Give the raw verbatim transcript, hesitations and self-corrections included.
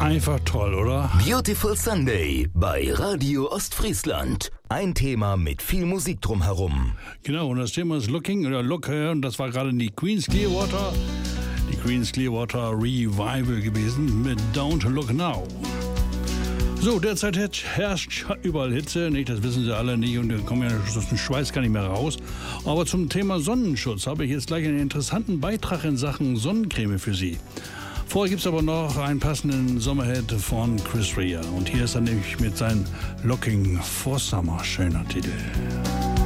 Einfach toll, oder? Beautiful Sunday bei Radio Ostfriesland. Ein Thema mit viel Musik drumherum. Genau, und das Thema ist Looking oder Look, und das war gerade die Queen's Clearwater, die Queen's Clearwater Revival gewesen mit Don't Look Now. So, derzeit herrscht überall Hitze, nicht, das wissen Sie alle nicht und da kommen ja aus dem Schweiß gar nicht mehr raus. Aber zum Thema Sonnenschutz habe ich jetzt gleich einen interessanten Beitrag in Sachen Sonnencreme für Sie. Vorher gibt es aber noch einen passenden Sommerhit von Chris Rea und hier ist er nämlich mit seinem Looking for Summer, schöner Titel.